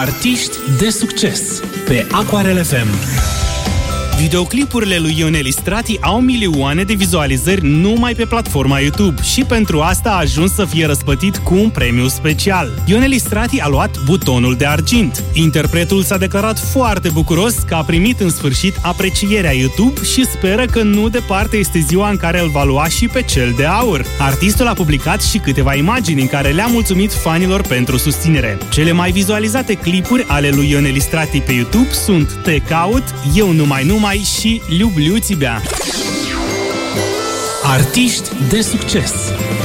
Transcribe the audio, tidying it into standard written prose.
Artiști de succes pe Aquarel FM. Videoclipurile lui Ionel Istrati au milioane de vizualizări numai pe platforma YouTube și pentru asta a ajuns să fie răspătit cu un premiu special. Ionel Istrati a luat butonul de argint. Interpretul s-a declarat foarte bucuros că a primit în sfârșit aprecierea YouTube și speră că nu departe este ziua în care îl va lua și pe cel de aur. Artistul a publicat și câteva imagini în care le-a mulțumit fanilor pentru susținere. Cele mai vizualizate clipuri ale lui Ionel Istrati pe YouTube sunt Te caut, Eu numai și Liubliu Țibea. Artiști de succes